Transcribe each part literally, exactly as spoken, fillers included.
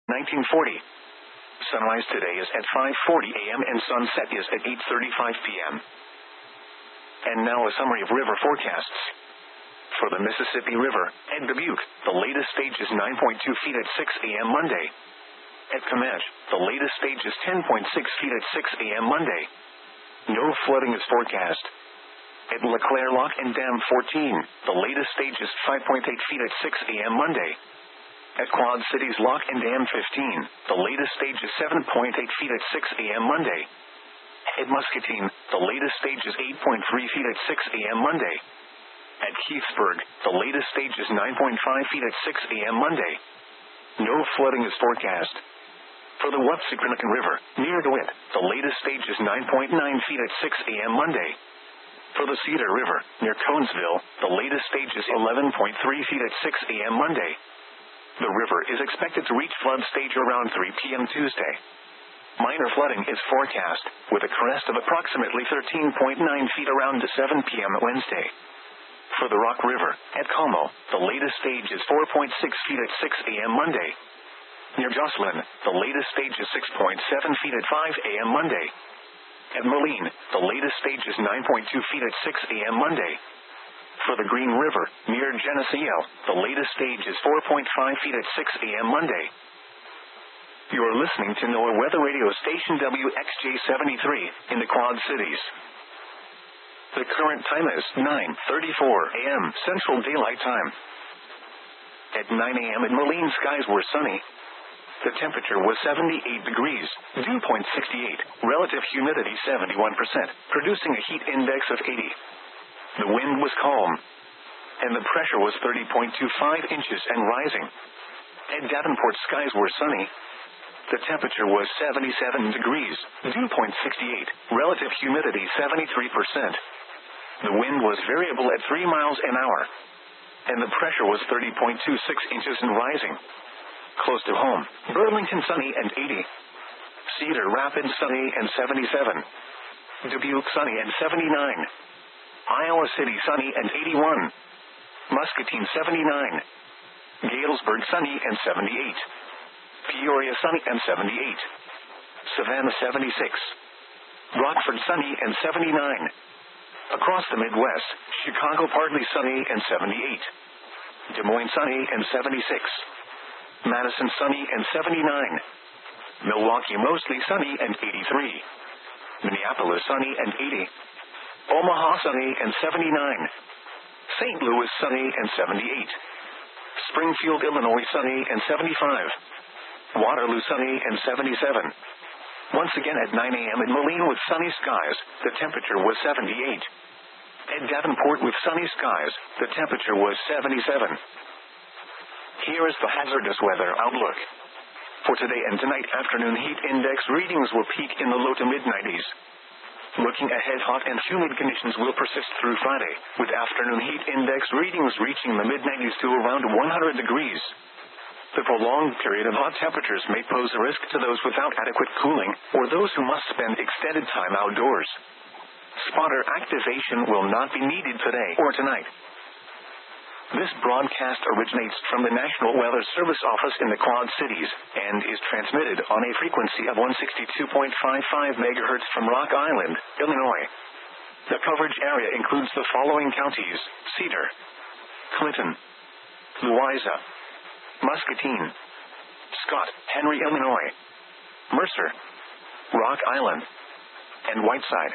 nineteen forty. Sunrise today is at five forty a.m. and sunset is at eight thirty-five p.m. And now a summary of river forecasts. For the Mississippi River, at Dubuque, the latest stage is nine point two feet at six a.m. Monday. At Comanche, the latest stage is ten point six feet at six a.m. Monday. No flooding is forecast. At LeClaire Lock and Dam fourteen, the latest stage is five point eight feet at six a.m. Monday. At Quad Cities Lock and Dam fifteen, the latest stage is seven point eight feet at six a.m. Monday. At Muscatine, the latest stage is eight point three feet at six a.m. Monday. At Keithsburg, the latest stage is nine point five feet at six a.m. Monday. No flooding is forecast. For the Wapsipinicon River, near DeWitt, the latest stage is nine point nine feet at six a.m. Monday. For the Cedar River, near Conesville, the latest stage is eleven point three feet at six a.m. Monday. The river is expected to reach flood stage around three p.m. Tuesday. Minor flooding is forecast, with a crest of approximately thirteen point nine feet around seven p.m. Wednesday. For the Rock River, at Como, the latest stage is four point six feet at six a.m. Monday. Near Jocelyn, the latest stage is six point seven feet at five a.m. Monday. At Moline, the latest stage is nine point two feet at six a.m. Monday. For the Green River, near Geneseo, the latest stage is four point five feet at six a.m. Monday. You are listening to NOAA Weather Radio Station W X J seventy-three in the Quad Cities. The current time is nine thirty-four a.m. Central Daylight Time. At nine a.m. in Moline, skies were sunny. The temperature was seventy-eight degrees, dew point sixty-eight, relative humidity seventy-one percent, producing a heat index of eighty. The wind was calm, and the pressure was thirty point two five inches and rising. At Davenport, skies were sunny. The temperature was seventy-seven degrees, dew point sixty-eight, relative humidity seventy-three percent. The wind was variable at three miles an hour, and the pressure was thirty point two six inches and rising. Close to home, Burlington sunny and eighty. Cedar Rapids sunny and seventy-seven. Dubuque sunny and seventy-nine. Iowa City sunny and eighty-one. Muscatine seventy-nine. Galesburg sunny and seventy-eight. Peoria sunny and seventy-eight. Savannah seventy-six. Rockford sunny and seventy-nine. Across the Midwest, Chicago partly sunny and seventy-eight. Des Moines sunny and seventy-six. Madison sunny and seventy-nine. Milwaukee mostly sunny and eighty-three. Minneapolis sunny and eighty. Omaha sunny and seventy-nine. Saint Louis sunny and seventy-eight. Springfield, Illinois sunny and seventy-five. Waterloo sunny and seventy-seven. Once again at nine a.m. in Moline with sunny skies, the temperature was seventy-eight. At Davenport with sunny skies, the temperature was seventy-seven. Here is the hazardous weather outlook. For today and tonight, afternoon heat index readings will peak in the low to mid nineties. Looking ahead, hot and humid conditions will persist through Friday, with afternoon heat index readings reaching the mid nineties to around one hundred degrees. The prolonged period of hot temperatures may pose a risk to those without adequate cooling, or those who must spend extended time outdoors. Spotter activation will not be needed today or tonight. This broadcast originates from the National Weather Service office in the Quad Cities, and is transmitted on a frequency of one sixty-two point five five megahertz from Rock Island, Illinois. The coverage area includes the following counties: Cedar, Clinton, Louisa, Muscatine, Scott, Henry, Illinois, Mercer, Rock Island, and Whiteside.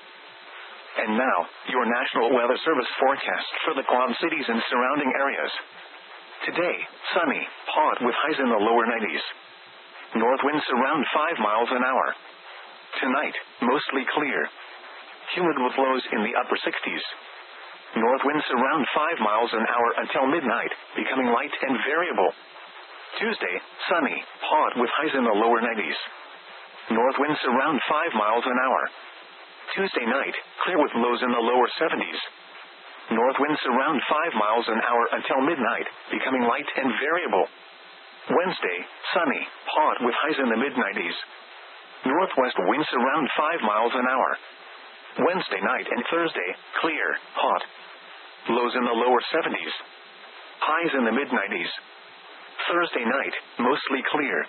And now, your National Weather Service forecast for the Quad Cities and surrounding areas. Today, sunny, hot with highs in the lower nineties. North winds around five miles an hour. Tonight, mostly clear. Humid with lows in the upper sixties. North winds around five miles an hour until midnight, becoming light and variable. Tuesday, sunny, hot with highs in the lower nineties. North winds around five miles an hour. Tuesday night, clear with lows in the lower seventies. North winds around five miles an hour until midnight, becoming light and variable. Wednesday, sunny, hot with highs in the mid nineties. Northwest winds around five miles an hour. Wednesday night and Thursday, clear, hot. Lows in the lower seventies. Highs in the mid nineties. Thursday night, mostly clear.